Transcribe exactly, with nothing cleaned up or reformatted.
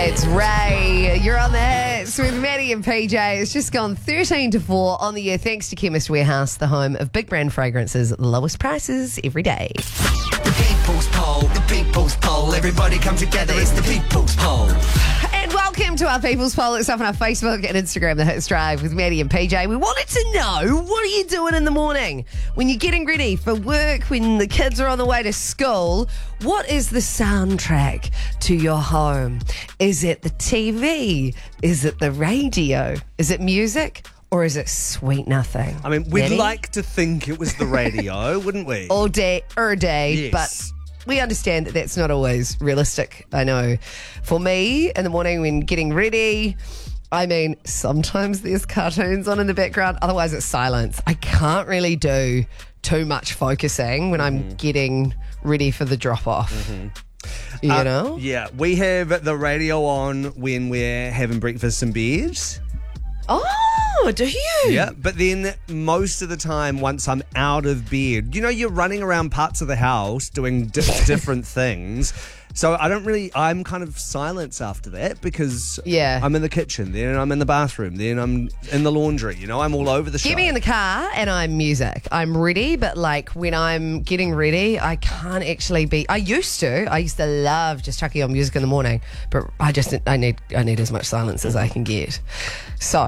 It's Ray. You're on the hits with Maddie and P J. It's just gone thirteen to four on the year thanks to Chemist Warehouse, the home of big brand fragrances at the lowest prices every day. The People's Poll, the People's Poll. Everybody come together, it's the People's Poll. And welcome to our People's Poll. It's up on our Facebook and Instagram, The Hits Drive with Maddie and P J. We wanted to know, what are you doing in the morning? When you're getting ready for work, when the kids are on the way to school, what is the soundtrack to your home? Is it the T V? Is it the radio? Is it music? Or is it sweet nothing? I mean, we'd Maddie? like to think it was the radio, wouldn't we? All day, er day, Yes. but we understand that that's not always realistic. I know. For me, in the morning when getting ready, I mean, sometimes there's cartoons on in the background. Otherwise, it's silence. I can't really do too much focusing when I'm getting ready for the drop-off. You Uh, know? Yeah, we have the radio on when we're having breakfast in bed. Oh, do you? Yeah, but then most of the time, once I'm out of bed, you know, you're running around parts of the house doing di- different things. So I don't really, I'm kind of silence after that because Yeah. I'm in the kitchen, then I'm in the bathroom, then I'm in the laundry, you know, I'm all over the show. Get me in the car and I'm music. I'm ready, but like when I'm getting ready, I can't actually be. I used to. I used to love just chucking on music in the morning, but I just I need I need as much silence as I can get. So